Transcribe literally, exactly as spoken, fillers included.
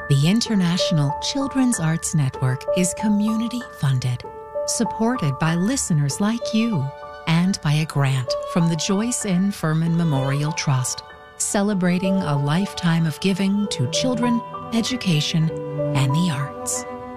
The International Children's Arts Network is community funded, supported by listeners like you, and by a grant from the Joyce N. Furman Memorial Trust, celebrating a lifetime of giving to children, education, and the